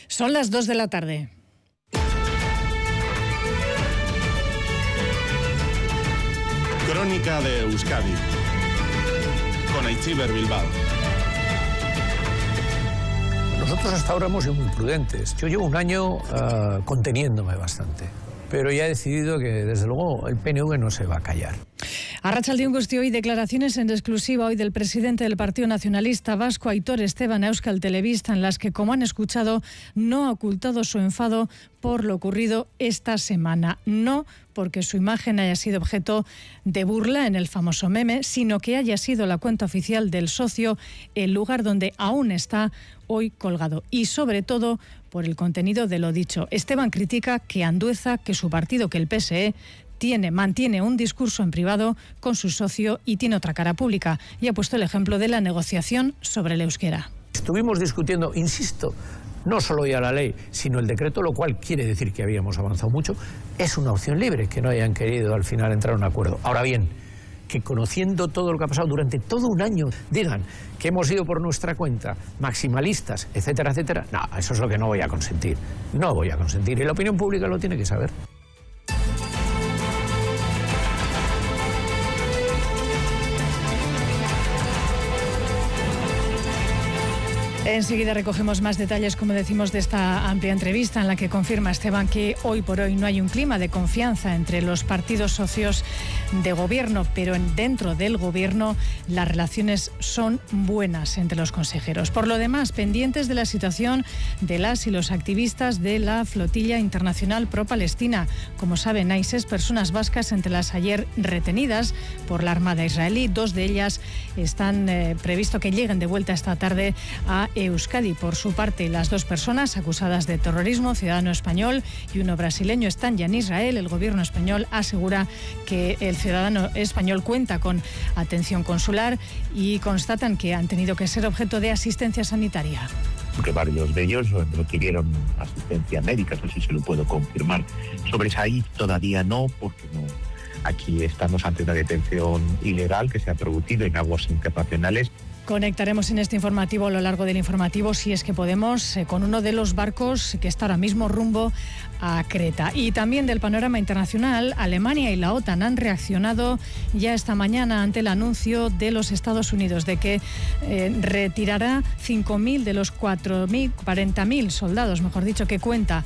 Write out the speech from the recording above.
Son las 2 de la tarde. Crónica de Euskadi con Aitziber Bilbao. Nosotros hasta ahora hemos sido muy prudentes. Yo llevo un año conteniéndome bastante, pero ya he decidido que desde luego el PNV no se va a callar. Arratsaldeon guztioi, declaraciones en exclusiva hoy del presidente del Partido Nacionalista Vasco, Aitor Esteban, a Euskal Telebista, en las que, como han escuchado, no ha ocultado su enfado por lo ocurrido esta semana. No porque su imagen haya sido objeto de burla en el famoso meme, sino que haya sido la cuenta oficial del socio el lugar donde aún está hoy colgado. Y sobre todo por el contenido de lo dicho. Esteban critica que Andueza, que su partido, que el PSE, mantiene un discurso en privado con su socio y tiene otra cara pública. Y ha puesto el ejemplo de la negociación sobre el euskera. Estuvimos discutiendo, insisto, no solo ya la ley, sino el decreto, lo cual quiere decir que habíamos avanzado mucho. Es una opción libre que no hayan querido al final entrar a un acuerdo. Ahora bien, que conociendo todo lo que ha pasado durante todo un año, digan que hemos ido por nuestra cuenta, maximalistas, etcétera, etcétera. No, eso es lo que no voy a consentir. No voy a consentir. Y la opinión pública lo tiene que saber. Enseguida recogemos más detalles, como decimos, de esta amplia entrevista en la que confirma Esteban que hoy por hoy no hay un clima de confianza entre los partidos socios de gobierno, pero dentro del gobierno las relaciones son buenas entre los consejeros. Por lo demás, pendientes de la situación de las y los activistas de la flotilla internacional pro-Palestina. Como saben, hay 6 personas vascas entre las ayer retenidas por la Armada israelí. 2 de ellas están previsto que lleguen de vuelta esta tarde a Euskadi. Por su parte, las 2 personas acusadas de terrorismo, ciudadano español y uno brasileño, están ya en Israel. El gobierno español asegura que el ciudadano español cuenta con atención consular y constatan que han tenido que ser objeto de asistencia sanitaria. Porque varios de ellos requirieron asistencia médica, eso sí se lo puedo confirmar. Sobre Said todavía no, porque no. Aquí estamos ante una detención ilegal que se ha producido en aguas internacionales. Conectaremos en este informativo, a lo largo del informativo, si es que podemos, con uno de los barcos que está ahora mismo rumbo a Creta. Y también del panorama internacional, Alemania y la OTAN han reaccionado ya esta mañana ante el anuncio de los Estados Unidos de que retirará 5.000 de los 40.000 soldados, mejor dicho, que cuenta